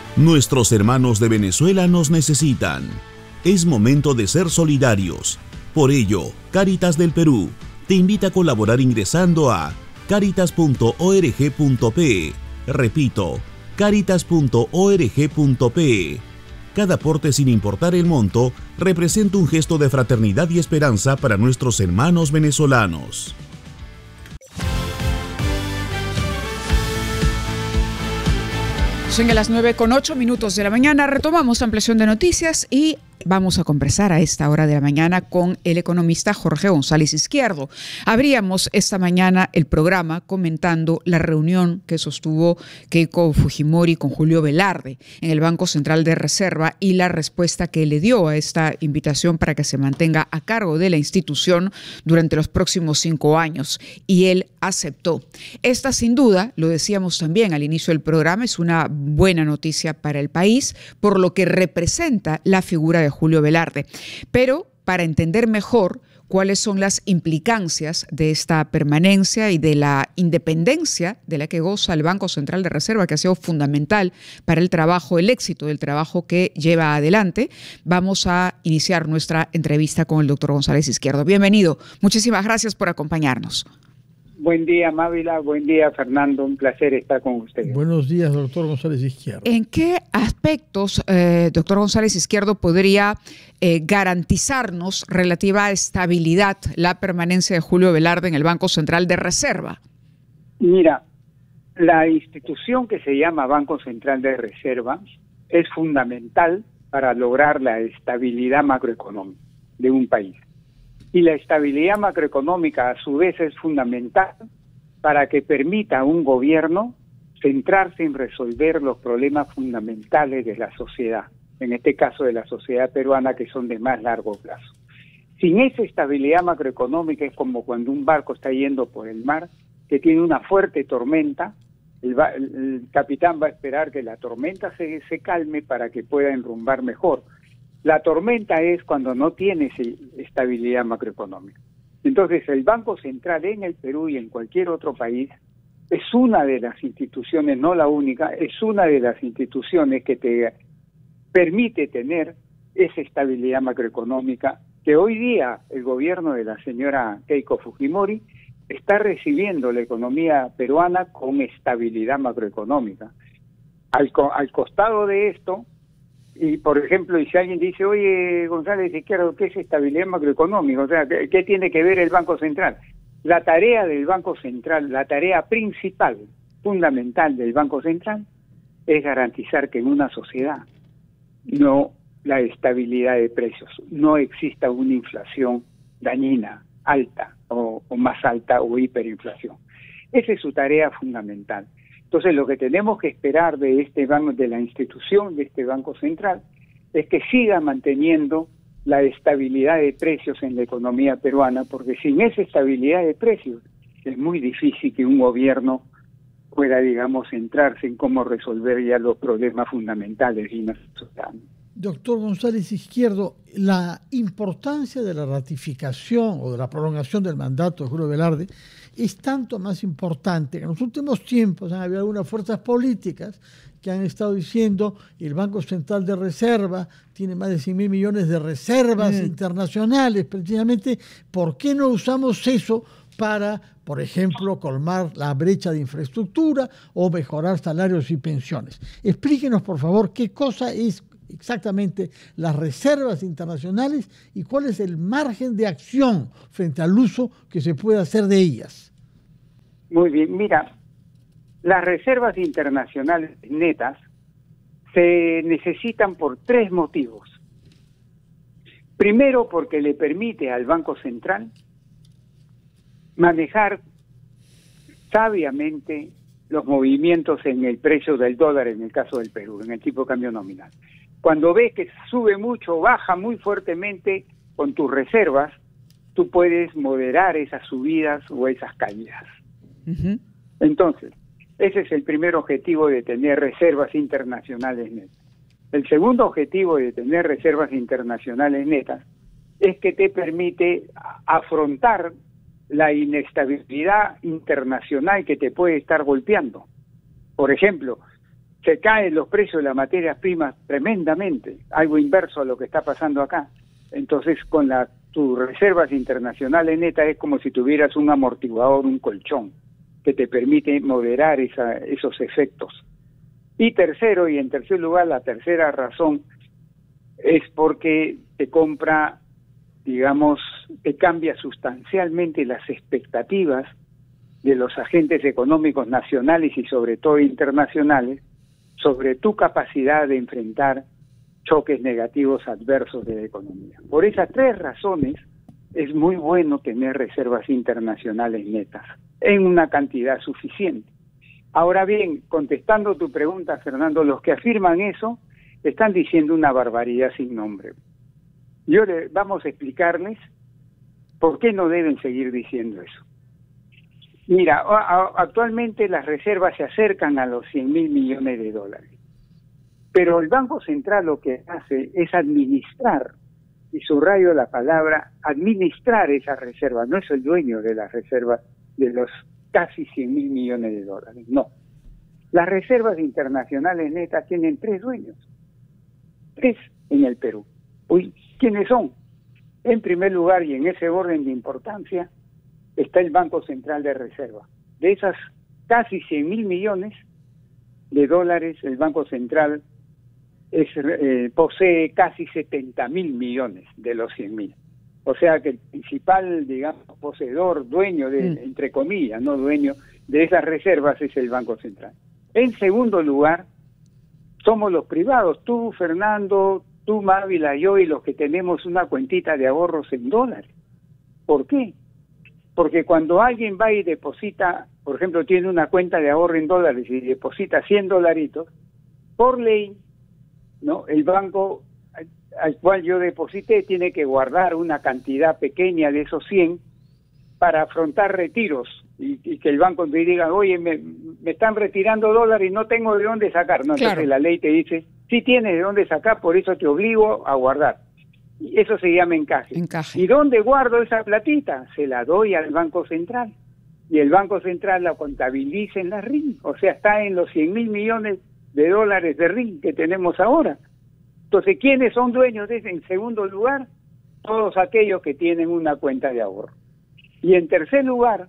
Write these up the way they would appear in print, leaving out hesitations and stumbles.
Nuestros hermanos de Venezuela nos necesitan. Es momento de ser solidarios. Por ello, Cáritas del Perú te invita a colaborar ingresando a caritas.org.pe. Repito, caritas.org.pe. Cada aporte, sin importar el monto, representa un gesto de fraternidad y esperanza para nuestros hermanos venezolanos. Son las 9:08 de la mañana. Retomamos ampliación de noticias y vamos a conversar a esta hora de la mañana con el economista Jorge González Izquierdo. Abríamos esta mañana el programa comentando la reunión que sostuvo Keiko Fujimori con Julio Velarde en el Banco Central de Reserva y la respuesta que le dio a esta invitación para que se mantenga a cargo de la institución durante los próximos 5 años. Y él aceptó. Esta, sin duda, lo decíamos también al inicio del programa, es una buena noticia para el país por lo que representa la figura de Julio Velarde. Pero para entender mejor cuáles son las implicancias de esta permanencia y de la independencia de la que goza el Banco Central de Reserva, que ha sido fundamental para el trabajo, el éxito del trabajo que lleva adelante, vamos a iniciar nuestra entrevista con el doctor González Izquierdo. Bienvenido. Muchísimas gracias por acompañarnos. Buen día, Mávila. Buen día, Fernando. Un placer estar con ustedes. Buenos días, doctor González Izquierdo. ¿En qué aspectos, doctor González Izquierdo, podría garantizarnos relativa estabilidad la permanencia de Julio Velarde en el Banco Central de Reserva? Mira, la institución que se llama Banco Central de Reserva es fundamental para lograr la estabilidad macroeconómica de un país. Y la estabilidad macroeconómica, a su vez, es fundamental para que permita a un gobierno centrarse en resolver los problemas fundamentales de la sociedad, en este caso de la sociedad peruana, que son de más largo plazo. Sin esa estabilidad macroeconómica es como cuando un barco está yendo por el mar, que tiene una fuerte tormenta, el capitán va a esperar que la tormenta se calme para que pueda enrumbar mejor. La tormenta es cuando no tienes estabilidad macroeconómica. Entonces, el Banco Central en el Perú y en cualquier otro país es una de las instituciones, no la única, es una de las instituciones que te permite tener esa estabilidad macroeconómica que hoy día el gobierno de la señora Keiko Fujimori está recibiendo la economía peruana con estabilidad macroeconómica. Al costado de esto, y por ejemplo, y si alguien dice, oye, González Izquierdo, ¿qué es estabilidad macroeconómica? O sea, ¿qué tiene que ver el Banco Central? La tarea del Banco Central, la tarea principal, fundamental del Banco Central, es garantizar que en una sociedad no la estabilidad de precios, no exista una inflación dañina, alta o más alta o hiperinflación. Esa es su tarea fundamental. Entonces, lo que tenemos que esperar de este banco, de la institución de este Banco Central, es que siga manteniendo la estabilidad de precios en la economía peruana, porque sin esa estabilidad de precios es muy difícil que un gobierno pueda, digamos, centrarse en cómo resolver ya los problemas fundamentales de una sociedad. Doctor González Izquierdo, la importancia de la ratificación o de la prolongación del mandato de Julio Velarde es tanto más importante que en los últimos tiempos han habido algunas fuerzas políticas que han estado diciendo el Banco Central de Reserva tiene más de 100.000 millones de reservas internacionales, precisamente, ¿por qué no usamos eso para, por ejemplo, colmar la brecha de infraestructura o mejorar salarios y pensiones? Explíquenos, por favor, qué cosa es exactamente las reservas internacionales y cuál es el margen de acción frente al uso que se puede hacer de ellas. Muy bien, mira, las reservas internacionales netas se necesitan por 3 motivos. Primero, porque le permite al Banco Central manejar sabiamente los movimientos en el precio del dólar, en el caso del Perú, en el tipo de cambio nominal. Cuando ves que sube mucho o baja muy fuertemente con tus reservas, tú puedes moderar esas subidas o esas caídas. Entonces, ese es el primer objetivo de tener reservas internacionales netas. El segundo objetivo de tener reservas internacionales netas es que te permite afrontar la inestabilidad internacional que te puede estar golpeando. Por ejemplo, se caen los precios de las materias primas tremendamente, algo inverso a lo que está pasando acá. Entonces, con tus reservas internacionales netas es como si tuvieras un amortiguador, un colchón, que te permite moderar esos efectos. Y tercero, y en tercer lugar, la tercera razón es porque te cambia sustancialmente las expectativas de los agentes económicos nacionales y sobre todo internacionales sobre tu capacidad de enfrentar choques negativos adversos de la economía. Por esas tres razones es muy bueno tener reservas internacionales netas en una cantidad suficiente. Ahora bien, contestando tu pregunta, Fernando, los que afirman eso están diciendo una barbaridad sin nombre. Vamos a explicarles por qué no deben seguir diciendo eso. Mira, actualmente las reservas se acercan a los 100.000 millones de dólares, pero el Banco Central lo que hace es administrar, y subrayo la palabra, administrar esas reservas, no es el dueño de las reservas de los casi 100.000 millones de dólares, no. Las reservas internacionales netas tienen tres dueños, tres en el Perú. ¿Quiénes son? En primer lugar, y en ese orden de importancia, está el Banco Central de Reserva. De esas casi 100.000 millones de dólares, el Banco Central posee casi 70.000 millones de los 100.000. O sea que el principal, digamos, poseedor, dueño de, entre comillas, no dueño, de esas reservas es el Banco Central. En segundo lugar, somos los privados, tú, Fernando, tú, Mávila, yo y los que tenemos una cuentita de ahorros en dólares. ¿Por qué? Porque cuando alguien va y deposita, por ejemplo, tiene una cuenta de ahorro en dólares y deposita 100 dolaritos, por ley, ¿no? El banco al cual yo deposité tiene que guardar una cantidad pequeña de esos 100 para afrontar retiros y que el banco me diga, oye, me están retirando dólares y no tengo de dónde sacar. No, claro. Entonces la ley te dice, sí tienes de dónde sacar, por eso te obligo a guardar. Y eso se llama encaje. ¿Y dónde guardo esa platita? Se la doy al Banco Central. Y el Banco Central la contabiliza en la RIN. O sea, está en los 100.000 millones de dólares de RIN que tenemos ahora. Entonces, ¿quiénes son dueños de ese? En segundo lugar, todos aquellos que tienen una cuenta de ahorro. Y en tercer lugar,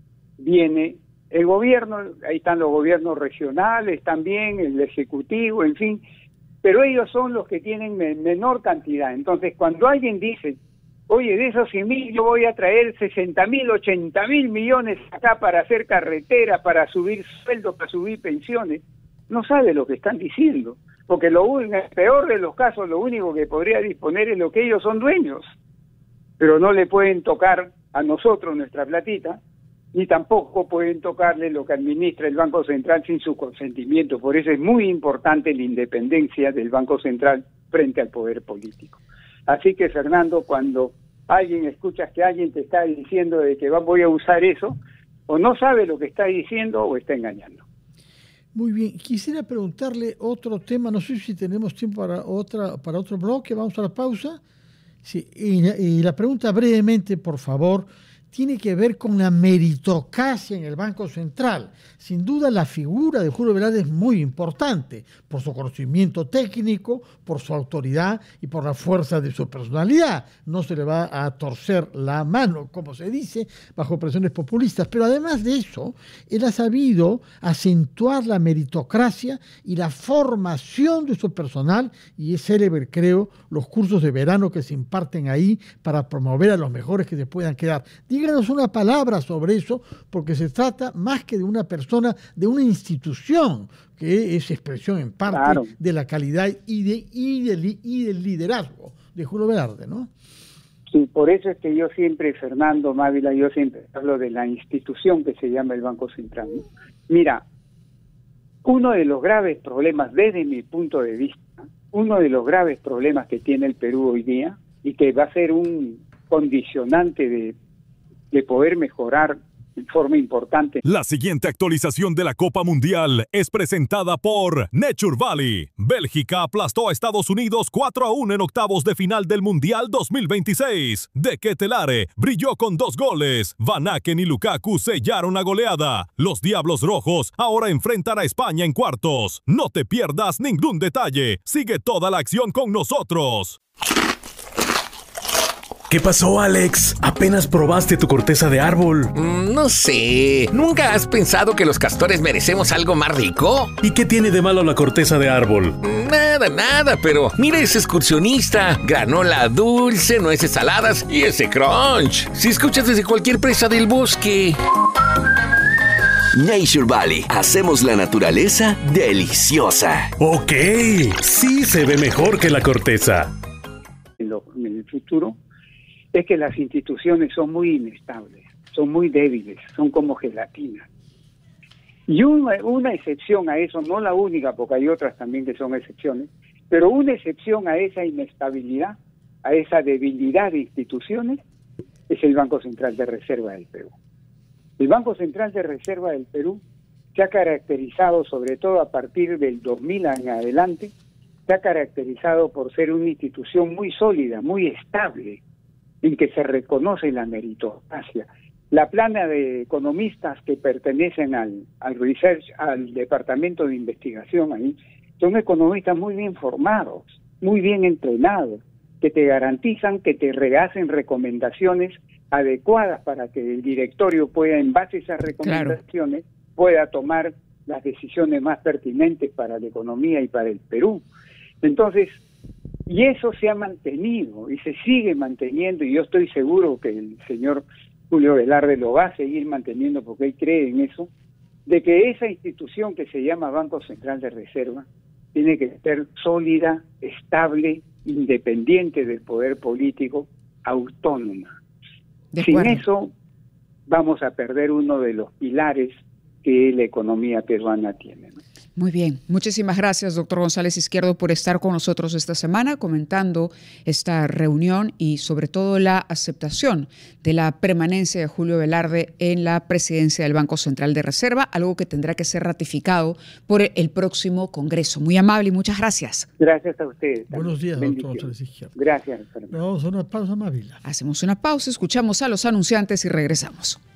viene el gobierno, ahí están los gobiernos regionales también, el ejecutivo, en fin, pero ellos son los que tienen menor cantidad. Entonces, cuando alguien dice, oye, de esos 100.000 yo voy a traer 60.000, 80.000 millones acá para hacer carretera, para subir sueldos, para subir pensiones, no sabe lo que están diciendo, porque en el peor de los casos lo único que podría disponer es lo que ellos son dueños, pero no le pueden tocar a nosotros nuestra platita, ni tampoco pueden tocarle lo que administra el Banco Central sin su consentimiento. Por eso es muy importante la independencia del Banco Central frente al poder político. Así que, Fernando, cuando escuchas que alguien te está diciendo de que voy a usar eso, o no sabe lo que está diciendo o está engañando. Muy bien, quisiera preguntarle otro tema, no sé si tenemos tiempo para otro bloque, vamos a la pausa. Sí, y la pregunta brevemente, por favor, tiene que ver con la meritocracia en el Banco Central. Sin duda la figura de Julio Velarde es muy importante por su conocimiento técnico, por su autoridad y por la fuerza de su personalidad. No se le va a torcer la mano, como se dice, bajo presiones populistas. Pero además de eso, él ha sabido acentuar la meritocracia y la formación de su personal, y es célebre, creo, los cursos de verano que se imparten ahí para promover a los mejores que se puedan quedar. Díganos una palabra sobre eso, porque se trata más que de una persona, de una institución, que es expresión en parte, claro, de la calidad y del liderazgo de Julio Velarde, ¿no? Sí, por eso es que yo siempre, Fernando, Mávila, yo siempre hablo de la institución que se llama el Banco Central, ¿no? Mira, uno de los graves problemas, desde mi punto de vista, uno de los graves problemas que tiene el Perú hoy día, y que va a ser un condicionante de poder mejorar, digamos, la calidad de en forma importante. La siguiente actualización de la Copa Mundial es presentada por Nature Valley. Bélgica aplastó a Estados Unidos 4-1 en octavos de final del Mundial 2026. De Ketelare brilló con 2 goles. Van Aken y Lukaku sellaron la goleada. Los Diablos Rojos ahora enfrentan a España en cuartos. No te pierdas ningún detalle. Sigue toda la acción con nosotros. ¿Qué pasó, Alex? ¿Apenas probaste tu corteza de árbol? No sé. ¿Nunca has pensado que los castores merecemos algo más rico? ¿Y qué tiene de malo la corteza de árbol? Nada, pero mira ese excursionista. Granola dulce, nueces saladas y ese crunch. Si escuchas desde cualquier presa del bosque. Nature Valley. Hacemos la naturaleza deliciosa. Ok, sí se ve mejor que la corteza. En el futuro es que las instituciones son muy inestables, son muy débiles, son como gelatina. Y una excepción a eso, no la única, porque hay otras también que son excepciones, pero una excepción a esa inestabilidad, a esa debilidad de instituciones, es el Banco Central de Reserva del Perú. El Banco Central de Reserva del Perú se ha caracterizado, sobre todo a partir del 2000 en adelante, se ha caracterizado por ser una institución muy sólida, muy estable, en que se reconoce la meritocracia. La plana de economistas que pertenecen al research, al departamento de investigación ahí, son economistas muy bien formados, muy bien entrenados, que te garantizan que te hacen recomendaciones adecuadas para que el directorio pueda, en base a esas recomendaciones, pueda tomar las decisiones más pertinentes para la economía y para el Perú. Entonces, y eso se ha mantenido y se sigue manteniendo, y yo estoy seguro que el señor Julio Velarde lo va a seguir manteniendo porque él cree en eso, de que esa institución que se llama Banco Central de Reserva tiene que ser sólida, estable, independiente del poder político, autónoma. Sin eso vamos a perder uno de los pilares que la economía peruana tiene, ¿no? Muy bien, muchísimas gracias, doctor González Izquierdo, por estar con nosotros esta semana comentando esta reunión y sobre todo la aceptación de la permanencia de Julio Velarde en la presidencia del Banco Central de Reserva, algo que tendrá que ser ratificado por el próximo Congreso. Muy amable y muchas gracias. Gracias a ustedes. Buenos días, doctor González Izquierdo. Gracias. Vamos a una pausa, Mavila. Hacemos una pausa, escuchamos a los anunciantes y regresamos.